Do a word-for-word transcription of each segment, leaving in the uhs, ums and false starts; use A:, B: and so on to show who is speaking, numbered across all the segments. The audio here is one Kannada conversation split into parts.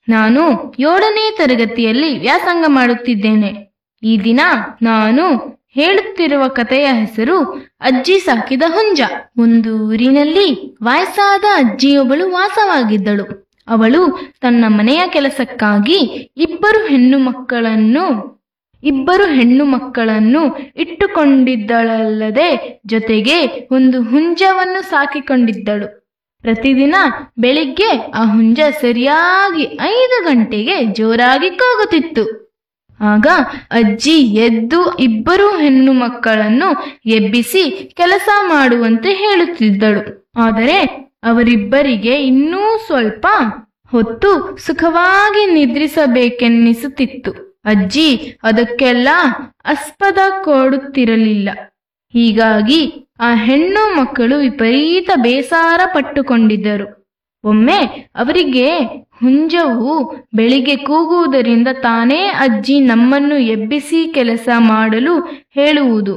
A: ನಾನು ಏಳನೇ ತರಗತಿಯಲ್ಲಿ ವ್ಯಾಸಂಗ ಮಾಡುತ್ತಿದ್ದೇನೆ. ಈ ದಿನ ನಾನು ಹೇಳುತ್ತಿರುವ ಕಥೆಯ ಹೆಸರು ಅಜ್ಜಿ ಸಾಕಿದ ಹುಂಜ. ಒಂದು ಊರಿನಲ್ಲಿ ವಯಸ್ಸಾದ ಅಜ್ಜಿಯೊಬ್ಬಳು ವಾಸವಾಗಿದ್ದಳು. ಅವಳು ತನ್ನ ಮನೆಯ ಕೆಲಸಕ್ಕಾಗಿ ಇಬ್ಬರು ಹೆಣ್ಣು ಮಕ್ಕಳನ್ನು ಇಬ್ಬರು ಹೆಣ್ಣು ಮಕ್ಕಳನ್ನು ಇಟ್ಟುಕೊಂಡಿದ್ದಳಲ್ಲದೆ ಜೊತೆಗೆ ಒಂದು ಹುಂಜವನ್ನು ಸಾಕಿಕೊಂಡಿದ್ದಳು. ಪ್ರತಿದಿನ ಬೆಳಿಗ್ಗೆ ಆ ಹುಂಜ ಸರಿಯಾಗಿ ಐದು ಗಂಟೆಗೆ ಜೋರಾಗಿ ಕೂಗುತ್ತಿತ್ತು. ಆಗ ಅಜ್ಜಿ ಎದ್ದು ಇಬ್ಬರು ಹೆಣ್ಣು ಮಕ್ಕಳನ್ನು ಎಬ್ಬಿಸಿ ಕೆಲಸ ಮಾಡುವಂತೆ ಹೇಳುತ್ತಿದ್ದಳು. ಆದರೆ ಅವರಿಬ್ಬರಿಗೆ ಇನ್ನೂ ಸ್ವಲ್ಪ ಹೊತ್ತು ಸುಖವಾಗಿ ನಿದ್ರಿಸಬೇಕೆನ್ನಿಸುತ್ತಿತ್ತು. ಅಜ್ಜಿ ಅದಕ್ಕೆಲ್ಲ ಆಸ್ಪದ ಕೊಡುತ್ತಿರಲಿಲ್ಲ. ಹೀಗಾಗಿ ಆ ಹೆಣ್ಣು ಮಕ್ಕಳು ವಿಪರೀತ ಬೇಸರ ಪಟ್ಟುಕೊಂಡಿದ್ದರು. ಒಮ್ಮೆ ಅವರಿಗೆ ಹುಂಜವು ಬೆಳಿಗ್ಗೆ ಕೂಗುವುದರಿಂದ ತಾನೇ ಅಜ್ಜಿ ನಮ್ಮನ್ನು ಎಬ್ಬಿಸಿ ಕೆಲಸ ಮಾಡಲು ಹೇಳುವುದು.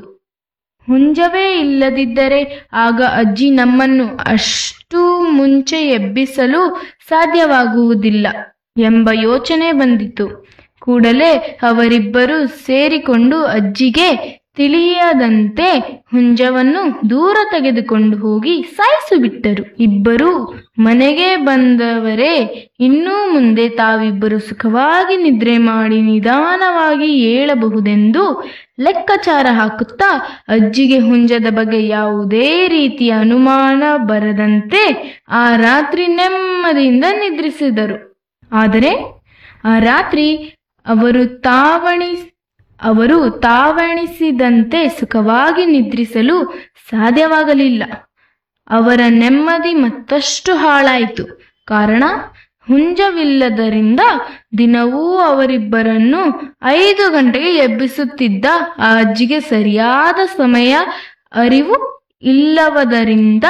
A: ಹುಂಜವೇ ಇಲ್ಲದಿದ್ದರೆ ಆಗ ಅಜ್ಜಿ ನಮ್ಮನ್ನು ಅಷ್ಟು ಮುಂಚೆ ಎಬ್ಬಿಸಲು ಸಾಧ್ಯವಾಗುವುದಿಲ್ಲ ಎಂಬ ಯೋಚನೆ ಬಂದಿತು. ಕೂಡಲೇ ಅವರಿಬ್ಬರು ಸೇರಿಕೊಂಡು ಅಜ್ಜಿಗೆ ತಿಳಿಯದಂತೆ ಹುಂಜವನ್ನು ದೂರ ತೆಗೆದುಕೊಂಡು ಹೋಗಿ ಸಾಯಿಸಿಬಿಟ್ಟರು. ಇಬ್ಬರು ಮನೆಗೆ ಬಂದವರೇ ಇನ್ನು ಮುಂದೆ ತಾವಿಬ್ಬರು ಸುಖವಾಗಿ ನಿದ್ರೆ ಮಾಡಿ ನಿಧಾನವಾಗಿ ಏಳಬಹುದೆಂದು ಲೆಕ್ಕಾಚಾರ ಹಾಕುತ್ತಾ ಅಜ್ಜಿಗೆ ಹುಂಜದ ಬಗ್ಗೆ ಯಾವುದೇ ರೀತಿಯ ಅನುಮಾನ ಬರದಂತೆ ಆ ರಾತ್ರಿ ನೆಮ್ಮದಿಯಿಂದ ನಿದ್ರಿಸಿದರು. ಆದರೆ ಆ ರಾತ್ರಿ ಅವರು ತಾವಣಿ ಅವರು ತಾವಣಿಸಿದಂತೆ ಸುಖವಾಗಿ ನಿದ್ರಿಸಲು ಸಾಧ್ಯವಾಗಲಿಲ್ಲ. ಅವರ ನೆಮ್ಮದಿ ಮತ್ತಷ್ಟು ಹಾಳಾಯಿತು. ಕಾರಣ ಹುಂಜವಿಲ್ಲದರಿಂದ ದಿನವೂ ಅವರಿಬ್ಬರನ್ನು ಐದು ಗಂಟೆಗೆ ಎಬ್ಬಿಸುತ್ತಿದ್ದ ಆ ಅಜ್ಜಿಗೆ ಸರಿಯಾದ ಸಮಯ ಅರಿವು ಇಲ್ಲವದರಿಂದ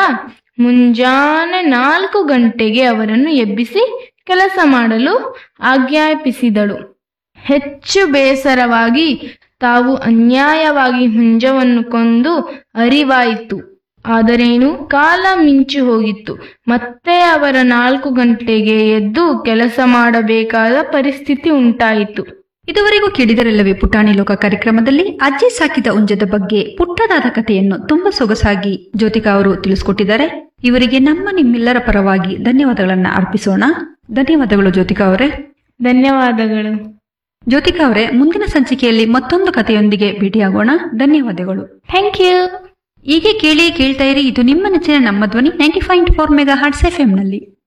A: ಮುಂಜಾನೆ ನಾಲ್ಕು ಗಂಟೆಗೆ ಅವರನ್ನು ಎಬ್ಬಿಸಿ ಕೆಲಸ ಮಾಡಲು ಆಜ್ಞಾಪಿಸಿದಳು. ಹೆಚ್ಚು ಬೇಸರವಾಗಿ ತಾವು ಅನ್ಯಾಯವಾಗಿ ಹುಂಜವನ್ನು ಕೊಂದು ಅರಿವಾಯಿತು. ಆದರೇನು, ಕಾಲ ಮಿಂಚಿ ಹೋಗಿತ್ತು. ಮತ್ತೆ ಅವರ ನಾಲ್ಕು ಗಂಟೆಗೆ ಎದ್ದು ಕೆಲಸ ಮಾಡಬೇಕಾದ ಪರಿಸ್ಥಿತಿ ಉಂಟಾಯಿತು.
B: ಇದುವರೆಗೂ ಕೇಳಿದರೆಲ್ಲವೇ ಪುಟಾಣಿ ಲೋಕ ಕಾರ್ಯಕ್ರಮದಲ್ಲಿ ಅಜ್ಜಿ ಸಾಕಿದ ಹುಂಜದ ಬಗ್ಗೆ ಪುಟ್ಟದಾದ ಕಥೆಯನ್ನು ತುಂಬಾ ಸೊಗಸಾಗಿ ಜ್ಯೋತಿಕಾ ಅವರು ತಿಳಿಸ್ಕೊಟ್ಟಿದ್ದಾರೆ. ಇವರಿಗೆ ನಮ್ಮ ನಿಮ್ಮೆಲ್ಲರ ಪರವಾಗಿ ಧನ್ಯವಾದಗಳನ್ನ ಅರ್ಪಿಸೋಣ. ಧನ್ಯವಾದಗಳು ಜ್ಯೋತಿಕಾ ಅವರೇ.
A: ಧನ್ಯವಾದಗಳು
B: ಜ್ಯೋತಿಕಾ ಅವರೇ. ಮುಂದಿನ ಸಂಚಿಕೆಯಲ್ಲಿ ಮತ್ತೊಂದು ಕಥೆಯೊಂದಿಗೆ ಭೇಟಿಯಾಗೋಣ. ಧನ್ಯವಾದಗಳು.
A: Thank you.
B: ಹೀಗೆ ಕೇಳಿ ಕೇಳ್ತಾ ಇರಿ. ಇದು ನಿಮ್ಮ ನೆಚ್ಚಿನ ನಮ್ಮ ಧ್ವನಿ ninety point four mega hertz F M ನಲ್ಲಿ.